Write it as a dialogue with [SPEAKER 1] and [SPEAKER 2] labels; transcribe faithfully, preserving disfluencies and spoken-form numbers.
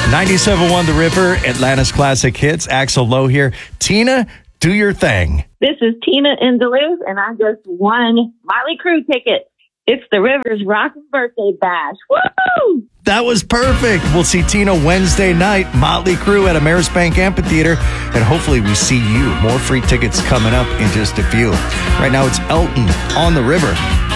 [SPEAKER 1] ninety-seven point one The River, Atlanta's classic hits. Axel Lowe here. Tina, do your thing.
[SPEAKER 2] This is Tina in Duluth, and I just won Motley Crue tickets. It's the Rivers Rockin' Birthday Bash. Woo!
[SPEAKER 1] That was perfect. We'll see Tina Wednesday night, Motley Crue at Ameris Bank Amphitheater, and hopefully we see you. More free tickets coming up in just a few. Right now it's Elton on the River.